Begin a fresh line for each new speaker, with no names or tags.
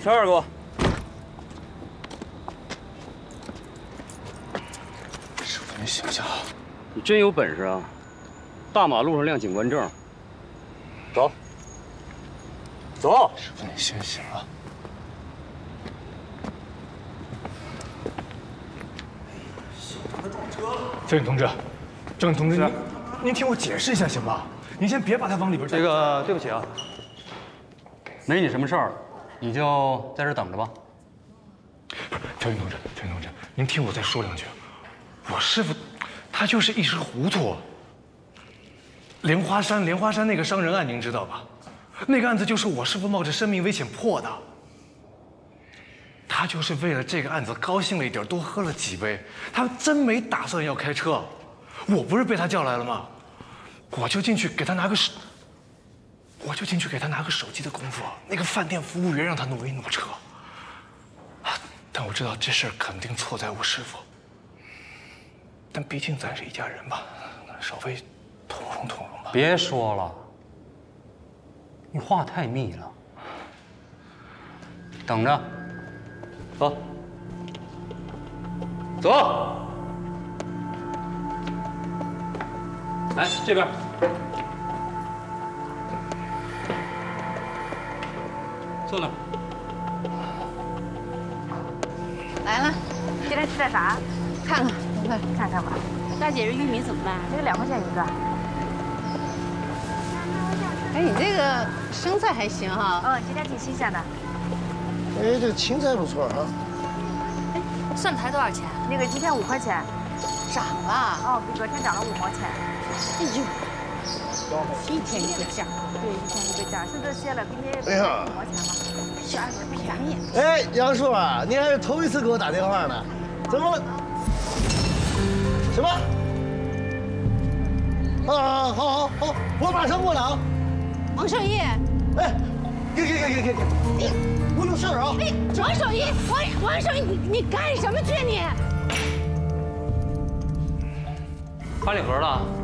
小二给我。
师傅，您行不行？
你真有本事啊！大马路上亮警官证。走。走。
师傅，您行不行啊？交警同志，交警同志，您听我解释一下行吧？您先别把他往里边带。
这个，对不起啊，没你什么事儿，你就在这等着吧。
交警同志，交警同志，您听我再说两句。我师傅，他就是一时糊涂。莲花山那个伤人案，您知道吧？那个案子就是我师傅冒着生命危险破的。他就是为了这个案子高兴了一点，多喝了几杯。他真没打算要开车。我不是被他叫来了吗？我就进去给他拿个手机的功夫，那个饭店服务员让他挪一挪车。但我知道这事儿肯定错在我师傅。但毕竟咱是一家人吧，稍微通融通融吧。
别说了，你话太密了。等着，走，走。来这边。坐那儿。
来了，
今天吃点啥？
看看，快
看看吧。
大姐，这玉米怎么办？
这个2块钱一个。
哎，你这个生菜还行哈。
嗯，今天挺新鲜的。
哎，这青菜不错啊。
哎，蒜苔多少钱？
那个今天5块钱。
涨了。
哦，比昨天涨了5毛钱。
哎呦，一天一个价。
对，一天一个价，现在歇了，给你5毛钱嘛。
这便宜。
哎，杨叔啊，你还是头一次给我打电话呢，怎么了？什么？好，我马上过来啊。
王守义，
哎，给，我有事儿啊。
哎，王守义，王守义，你干什么去你？
发礼盒了。